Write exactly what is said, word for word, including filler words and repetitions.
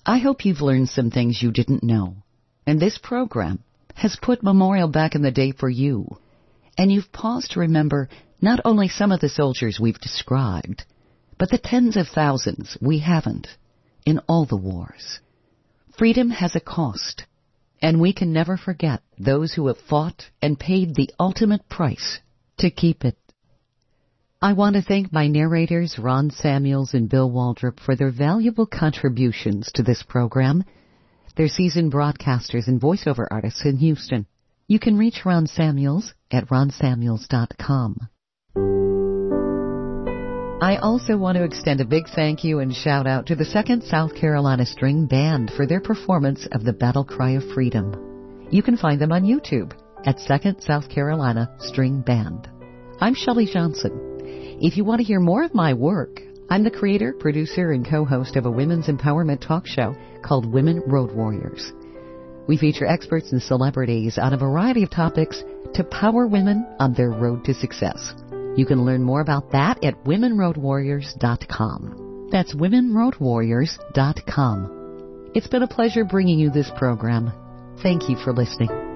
I hope you've learned some things you didn't know. And this program has put Memorial back in the day for you. And you've paused to remember not only some of the soldiers we've described, but the tens of thousands we haven't in all the wars. Freedom has a cost, and we can never forget those who have fought and paid the ultimate price to keep it. I want to thank my narrators, Ron Samuels and Bill Waldrop, for their valuable contributions to this program. They're seasoned broadcasters and voiceover artists in Houston. You can reach Ron Samuels at ron samuels dot com. I also want to extend a big thank you and shout out to the second South Carolina String Band for their performance of the Battle Cry of Freedom. You can find them on YouTube at second South Carolina String Band. I'm Shelley Johnson. If you want to hear more of my work, I'm the creator, producer, and co-host of a women's empowerment talk show called Women Road Warriors. We feature experts and celebrities on a variety of topics to power women on their road to success. You can learn more about that at women road warriors dot com. That's women road warriors dot com. It's been a pleasure bringing you this program. Thank you for listening.